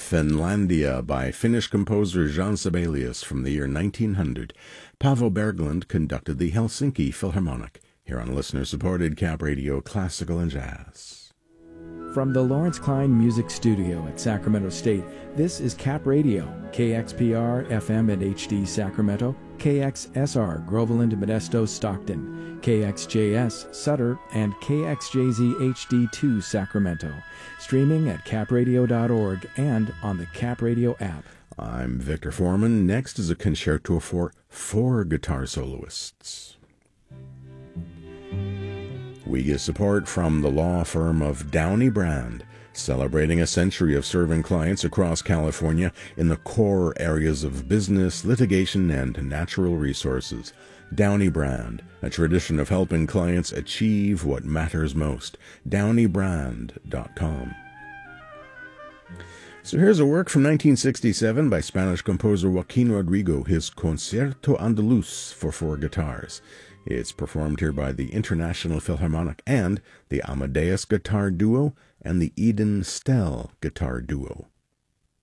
Finlandia by Finnish composer Jan Sibelius from the year 1900. Paavo Berglund conducted the Helsinki Philharmonic, here on listener-supported Cap Radio Classical and Jazz. From the Lawrence Klein Music Studio at Sacramento State, this is Cap Radio, KXPR FM and HD Sacramento, KXSR Groveland, Modesto, Stockton, KXJS Sutter, and KXJZ HD2 Sacramento. Streaming at capradio.org and on the Cap Radio app. I'm Victor Foreman. Next is a concerto for 4 guitar soloists. We get support from the law firm of Downey Brand, celebrating a century of serving clients across California in the core areas of business, litigation, and natural resources. Downey Brand, a tradition of helping clients achieve what matters most. DowneyBrand.com. So here's a work from 1967 by Spanish composer Joaquin Rodrigo, his Concierto Andaluz for 4 guitars. It's performed here by the International Philharmonic and the Amadeus Guitar Duo and the Eden Stell Guitar Duo.